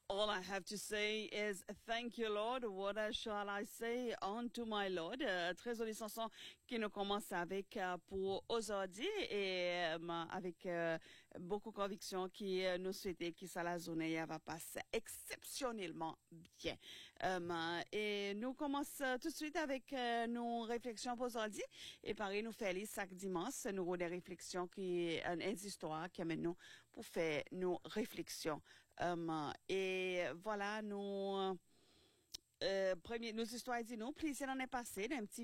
All I have to say is thank you, Lord. What shall I say unto my Lord? Très jolie chanson qui nous commence avec pour aujourd'hui et avec beaucoup de conviction qui nous souhaite que ça la journée va passer exceptionnellement bien. Et nous commençons tout de suite avec nos réflexions pour aujourd'hui. Et pareil, nous faisons chaque dimanche, nous avons des réflexions qui une histoire qui amène nous pour faire nos réflexions. Et voilà, nos histoires disent nous, plaisir l'année passée, d'un petit